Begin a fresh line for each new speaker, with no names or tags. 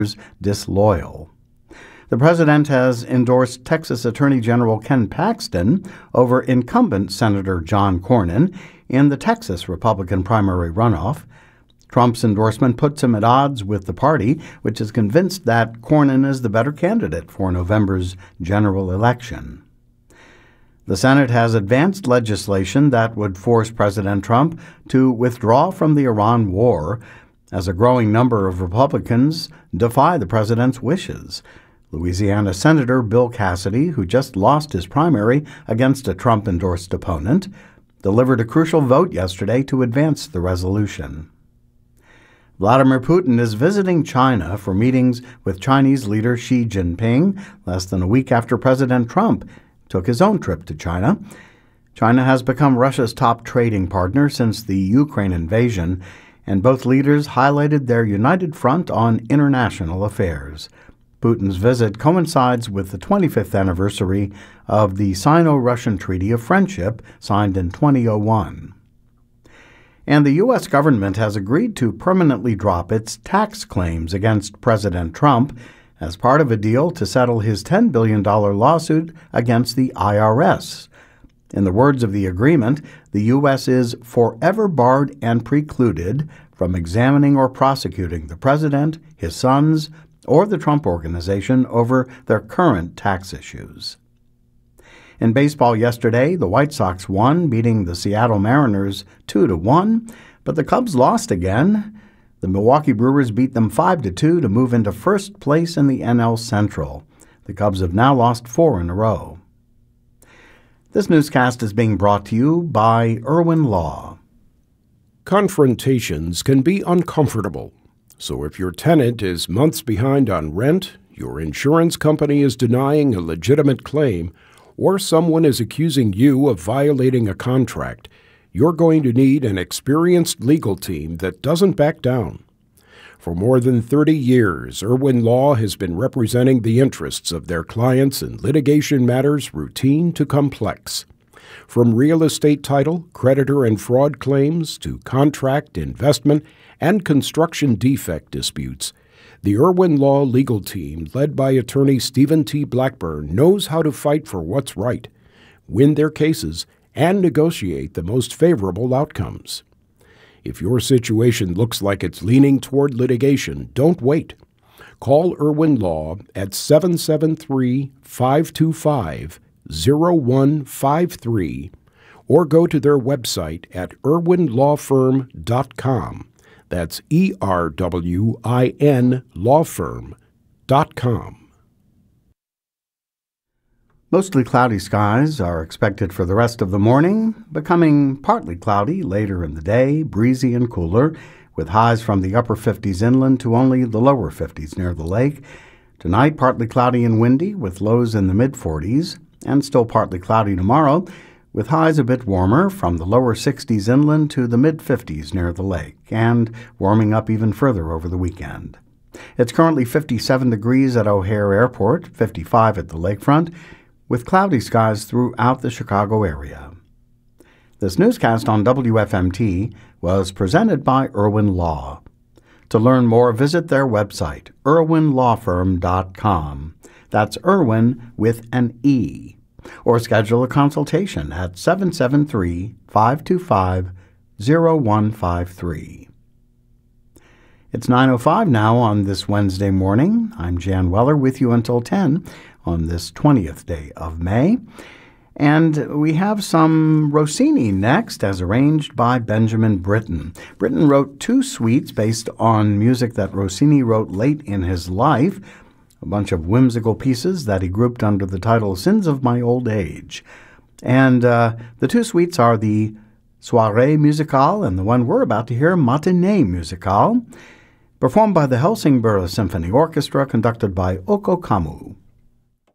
disloyal. The president has endorsed Texas Attorney General Ken Paxton over incumbent Senator John Cornyn in the Texas Republican primary runoff. Trump's endorsement puts him at odds with the party, which is convinced that Cornyn is the better candidate for November's general election. The Senate has advanced legislation that would force President Trump to withdraw from the Iran war, as a growing number of Republicans defy the president's wishes. Louisiana Senator Bill Cassidy, who just lost his primary against a Trump-endorsed opponent, delivered a crucial vote yesterday to advance the resolution. Vladimir Putin is visiting China for meetings with Chinese leader Xi Jinping less than a week after President Trump took his own trip to China. China has become Russia's top trading partner since the Ukraine invasion, and both leaders highlighted their united front on international affairs. Putin's visit coincides with the 25th anniversary of the Sino-Russian Treaty of Friendship signed in 2001. And the U.S. government has agreed to permanently drop its tax claims against President Trump as part of a deal to settle his $10 billion lawsuit against the IRS. In the words of the agreement, the U.S. is forever barred and precluded from examining or prosecuting the president, his sons, or the Trump Organization over their current tax issues. In baseball yesterday, the White Sox won, beating the Seattle Mariners 2-1, but the Cubs lost again. The Milwaukee Brewers beat them 5-2 to move into first place in the NL Central. The Cubs have now lost 4 in a row. This newscast is being brought to you by Irwin Law.
Confrontations can be uncomfortable. So if your tenant is months behind on rent, your insurance company is denying a legitimate claim, or someone is accusing you of violating a contract, you're going to need an experienced legal team that doesn't back down. For more than 30 years, Irwin Law has been representing the interests of their clients in litigation matters routine to complex. From real estate title, creditor and fraud claims to contract, investment, and construction defect disputes, the Irwin Law legal team, led by attorney Stephen T. Blackburn, knows how to fight for what's right, win their cases, and negotiate the most favorable outcomes. If your situation looks like it's leaning toward litigation, don't wait. Call Irwin Law at 773-525-0153 or go to their website at irwinlawfirm.com. That's ERWIN lawfirm.com.
Mostly cloudy skies are expected for the rest of the morning, becoming partly cloudy later in the day, breezy and cooler, with highs from the upper 50s inland to only the lower 50s near the lake. Tonight, partly cloudy and windy, with lows in the mid-40s, and still partly cloudy tomorrow, with highs a bit warmer from the lower 60s inland to the mid-50s near the lake, and warming up even further over the weekend. It's currently 57 degrees at O'Hare Airport, 55 at the lakefront, with cloudy skies throughout the Chicago area. This newscast on WFMT was presented by Irwin Law. To learn more, visit their website, irwinlawfirm.com. That's Irwin with an E. Or schedule a consultation at 773-525-0153. It's 9:05 now on this Wednesday morning. I'm Jan Weller with you until 10 on this 20th day of May. And we have some Rossini next, as arranged by Benjamin Britten. Britten wrote 2 suites based on music that Rossini wrote late in his life, a bunch of whimsical pieces that he grouped under the title Sins of My Old Age. And the 2 suites are the Soirée Musicale and the one we're about to hear, Matinée Musicale, performed by the Helsingborg Symphony Orchestra, conducted by Okko Kammu.